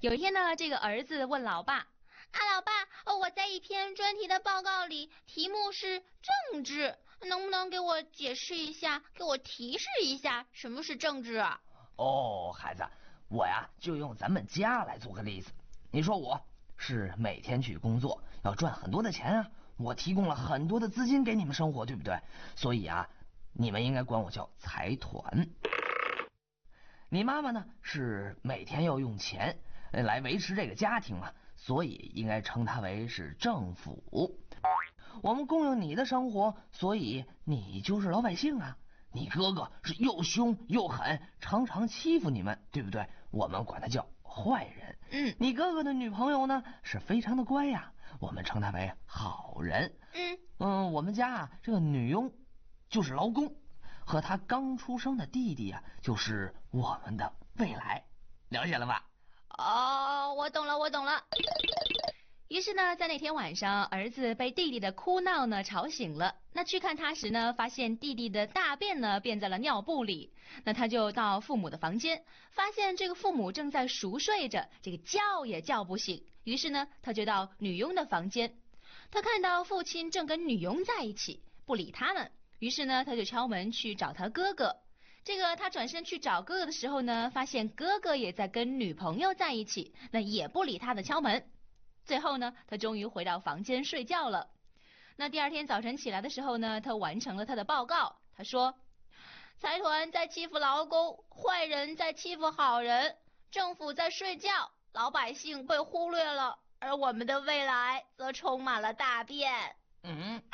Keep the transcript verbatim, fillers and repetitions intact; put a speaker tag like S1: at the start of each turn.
S1: 有一天呢，这个儿子问老爸：啊，老爸，我在一篇专题的报告里，题目是政治，能不能给我解释一下，给我提示一下什么是政治啊？
S2: 哦，孩子，我呀就用咱们家来做个例子。你说我是每天去工作，要赚很多的钱啊，我提供了很多的资金给你们生活，对不对？所以啊，你们应该管我叫财团。你妈妈呢是每天要用钱来维持这个家庭嘛，所以应该称它为是政府。我们供应你的生活，所以你就是老百姓啊。你哥哥是又凶又狠，常常欺负你们，对不对？我们管他叫坏人。
S1: 嗯，
S2: 你哥哥的女朋友呢是非常的乖呀，我们称她为好人。
S1: 嗯
S2: 嗯，我们家啊这个女佣就是劳工，和他刚出生的弟弟啊就是我们的未来，了解了吧？
S1: 哦，我懂了，我懂了。于是呢，在那天晚上，儿子被弟弟的哭闹呢吵醒了。那去看他时呢，发现弟弟的大便呢便在了尿布里。那他就到父母的房间，发现这个父母正在熟睡着，这个叫也叫不醒。于是呢，他就到女佣的房间，他看到父亲正跟女佣在一起，不理他们。于是呢，他就敲门去找他哥哥。这个他转身去找哥哥的时候呢，发现哥哥也在跟女朋友在一起，那也不理他的敲门。最后呢，他终于回到房间睡觉了。那第二天早晨起来的时候呢，他完成了他的报告。他说，财团在欺负劳工，坏人在欺负好人，政府在睡觉，老百姓被忽略了，而我们的未来则充满了大便。
S2: 嗯。